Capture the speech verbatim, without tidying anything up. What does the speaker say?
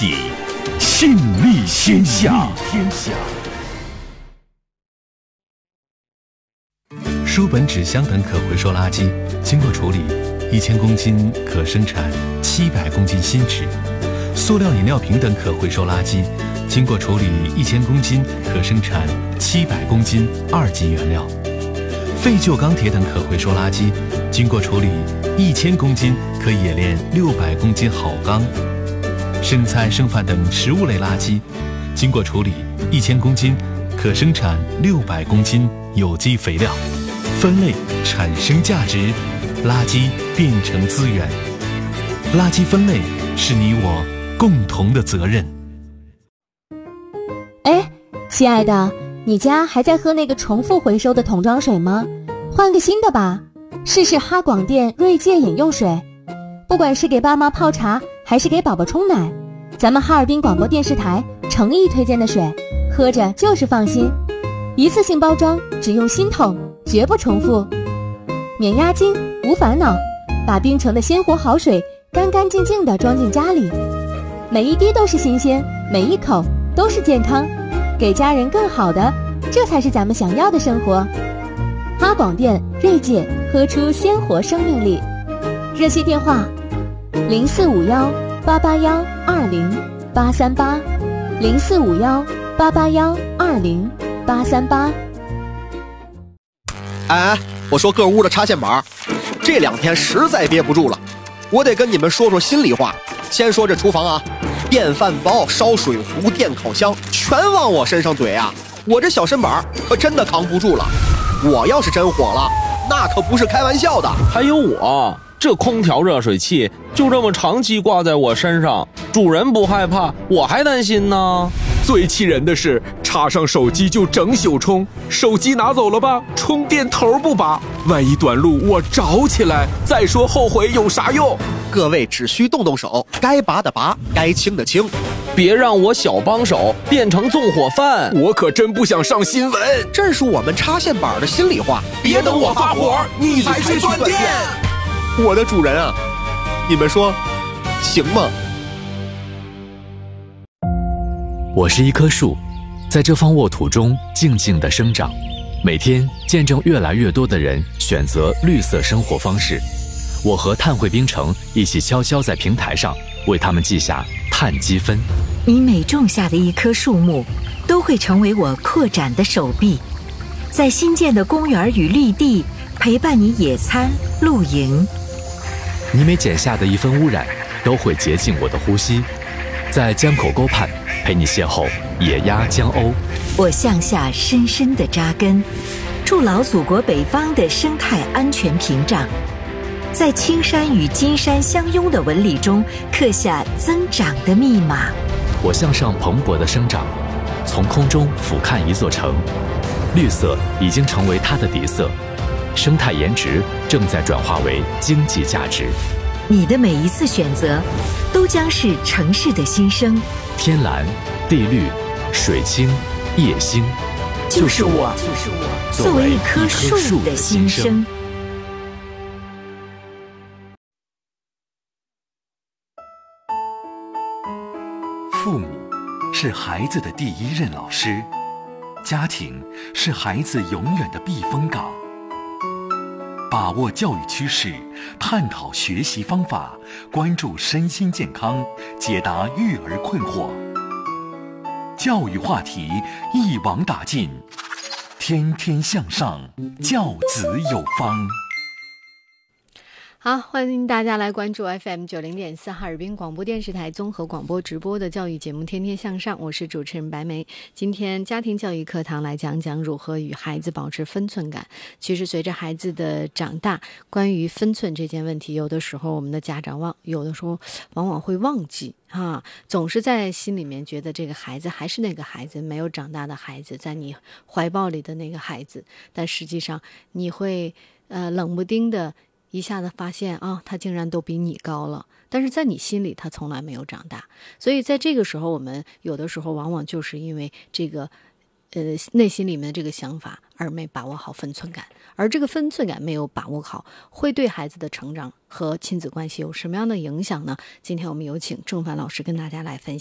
体，信利天下。 书本、纸箱等可回收垃圾经过处理，一千公斤可生产七百公斤新纸；塑料饮料瓶等可回收垃圾经过处理，一千公斤可生产七百公斤二级原料；废旧钢铁等可回收垃圾经过处理，一千公斤可冶炼六百公斤好钢；剩菜剩饭等食物类垃圾经过处理，一千公斤可生产六百公斤有机肥料。分类产生价值，垃圾变成资源。垃圾分类是你我共同的责任。 哎，亲爱的，你家还在喝那个重复回收的桶装水吗？换个新的吧，试试哈广电锐界饮用水。不管是给爸妈泡茶还是给宝宝冲奶，咱们哈尔滨广播电视台诚意推荐的水，喝着就是放心。一次性包装，只用新桶，绝不重复，免押金无烦恼，把冰城的鲜活好水干干净净地装进家里，每一滴都是新鲜，每一口都是健康，给家人更好的，这才是咱们想要的生活。哈广电锐界，喝出鲜活生命力。热线电话零四五幺八八幺二零八三八零四五幺八八幺二零八三八。 哎哎，我说各屋的插线板，这两天实在憋不住了，我得跟你们说说心里话。先说这厨房啊，电饭煲、烧水壶、电烤箱全往我身上怼啊，我这小身板可真的扛不住了。我要是真火了，那可不是开玩笑的。 还有我这空调热水器就这么长期挂在我身上，主人不害怕，我还担心呢。 最气人的是，插上手机就整宿充，手机拿走了吧，充电头不拔，万一短路我着起来，再说后悔有啥用？ 各位只需动动手，该拔的拔，该清的清， 别让我小帮手变成纵火犯， 我可真不想上新闻。 这是我们插线板的心里话， 别等我发火，你才去断电。 我的主人啊，你们说行吗？ 我是一棵树，在这方沃土中静静地生长，每天见证越来越多的人选择绿色生活方式。我和碳汇冰城一起悄悄在平台上为他们记下碳积分。 你每种下的一棵树木，都会成为我扩展的手臂，在新建的公园与绿地陪伴你野餐露营。 你每减下的一分污染，都会洁净我的呼吸，在江口沟畔陪你邂逅野鸭江鸥。 我向下深深地扎根，筑牢祖国北方的生态安全屏障，在青山与金山相拥的纹理中刻下增长的密码。 我向上蓬勃的生长，从空中俯瞰一座城，绿色已经成为它的底色，生态颜值正在转化为经济价值。 你的每一次选择，都将是城市的新生。 天蓝、地绿、水清、夜星， 就是我，就是我，作为一棵树的新生。 父母是孩子的第一任老师，家庭是孩子永远的避风港。把握教育趋势，探讨学习方法，关注身心健康，解答育儿困惑。教育话题一网打尽，天天向上，教子有方。 好，欢迎大家来关注 F M 九零点四哈尔滨广播电视台综合广播直播的教育节目《天天向上》，我是主持人白梅。今天家庭教育课堂来讲讲如何与孩子保持分寸感。其实随着孩子的长大，关于分寸这件问题，有的时候我们的家长忘，有的时候往往会忘记啊，总是在心里面觉得这个孩子还是那个孩子，没有长大的孩子，在你怀抱里的那个孩子，但实际上你会呃冷不丁的一下子发现啊，他竟然都比你高了，但是在你心里他从来没有长大。所以在这个时候，我们有的时候往往就是因为这个呃内心里面的这个想法而没把握好分寸感，而这个分寸感没有把握好，会对孩子的成长和亲子关系有什么样的影响呢？今天我们有请郑凡老师跟大家来分享。